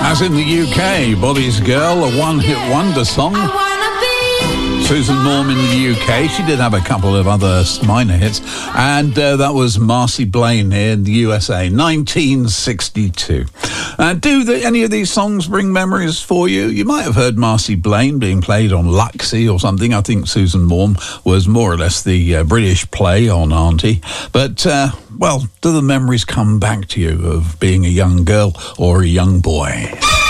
As in the UK, Bobby's Girl, a one-hit wonder song. Susan Norm in the UK. She did have a couple of other minor hits. And that was Marcy Blaine here in the USA, 1962. Do any of these songs bring memories for you? You might have heard Marcy Blaine being played on Luxie or something. I think Susan Norm was more or less the British play on Auntie. But, well, do the memories come back to you of being a young girl or a young boy?